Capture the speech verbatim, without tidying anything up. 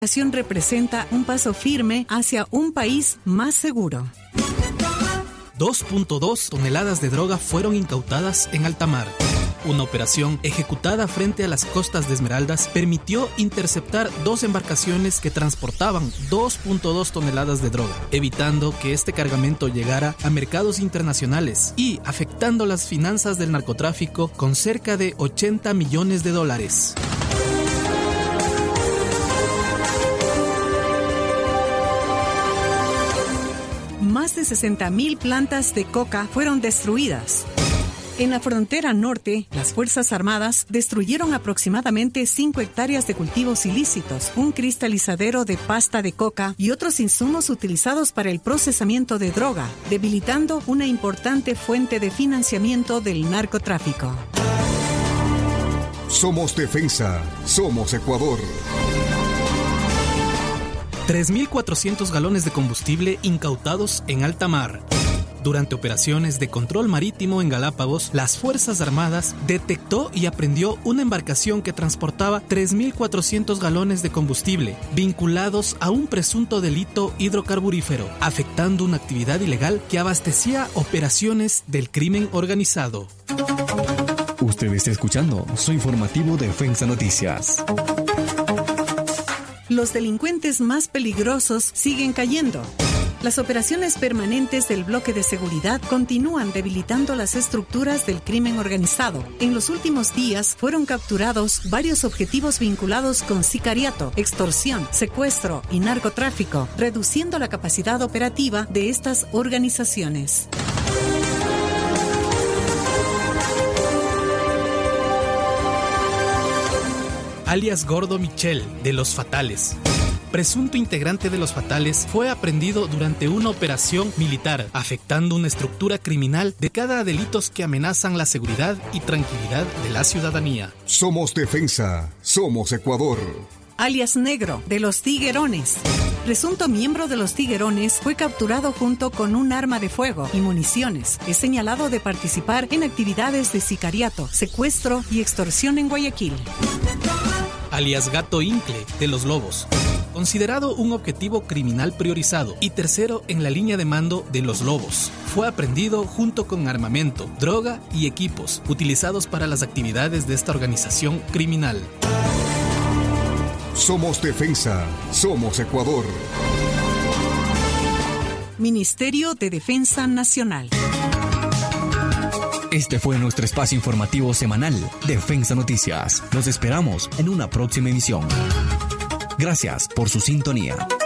La acción representa un paso firme hacia un país más seguro. dos punto dos toneladas de droga fueron incautadas en alta mar. Una operación ejecutada frente a las costas de Esmeraldas permitió interceptar dos embarcaciones que transportaban dos punto dos toneladas de droga, evitando que este cargamento llegara a mercados internacionales y afectando las finanzas del narcotráfico con cerca de ochenta millones de dólares. Más de sesenta mil plantas de coca fueron destruidas. En la frontera norte, las Fuerzas Armadas destruyeron aproximadamente cinco hectáreas de cultivos ilícitos, un cristalizadero de pasta de coca y otros insumos utilizados para el procesamiento de droga, debilitando una importante fuente de financiamiento del narcotráfico. Somos defensa, somos Ecuador. tres mil cuatrocientos galones de combustible incautados en alta mar. Durante operaciones de control marítimo en Galápagos, las Fuerzas Armadas detectó y aprehendió una embarcación que transportaba tres mil cuatrocientos galones de combustible, vinculados a un presunto delito hidrocarburífero, afectando una actividad ilegal que abastecía operaciones del crimen organizado. Usted está escuchando su informativo Defensa Noticias. Los delincuentes más peligrosos siguen cayendo. Las operaciones permanentes del bloque de seguridad continúan debilitando las estructuras del crimen organizado. En los últimos días fueron capturados varios objetivos vinculados con sicariato, extorsión, secuestro y narcotráfico, reduciendo la capacidad operativa de estas organizaciones. Alias Gordo Michel, de Los Fatales. Presunto integrante de Los Fatales, fue aprehendido durante una operación militar, afectando una estructura criminal dedicada a delitos que amenazan la seguridad y tranquilidad de la ciudadanía. Somos defensa, somos Ecuador. Alias Negro, de Los Tiguerones. Presunto miembro de Los Tiguerones, fue capturado junto con un arma de fuego y municiones. Es señalado de participar en actividades de sicariato, secuestro y extorsión en Guayaquil. Alias Gato Incle, de Los Lobos. Considerado un objetivo criminal priorizado y tercero en la línea de mando de Los Lobos, fue aprehendido junto con armamento, droga y equipos utilizados para las actividades de esta organización criminal. Somos defensa, somos Ecuador. Ministerio de Defensa Nacional. Este fue nuestro espacio informativo semanal, Defensa Noticias. Nos esperamos en una próxima emisión. Gracias por su sintonía.